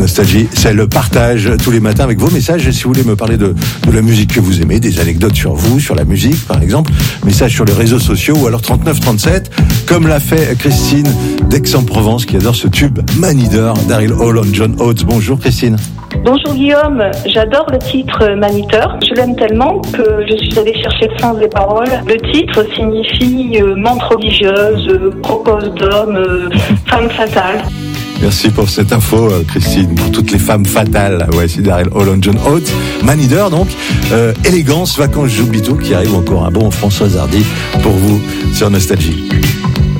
Nostalgie, c'est le partage tous les matins avec vos messages. Et si vous voulez me parler de la musique que vous aimez, des anecdotes sur vous, sur la musique par exemple, message sur les réseaux sociaux ou alors 3937, comme l'a fait Christine d'Aix-en-Provence qui adore ce tube Man Eater, Daryl Hall and John Oates. Bonjour Christine. Bonjour Guillaume, j'adore le titre Man Eater. Je l'aime tellement que je suis allée chercher le sens des paroles. Le titre signifie menthe religieuse, propose d'homme, femme fatale. Merci pour cette info, Christine, pour toutes les femmes fatales. Ouais, c'est Daryl Hall and John Oates. Man Eater, donc, élégance, vacances, j'oublie tout, qui arrive encore un bon François Hardy pour vous sur Nostalgie.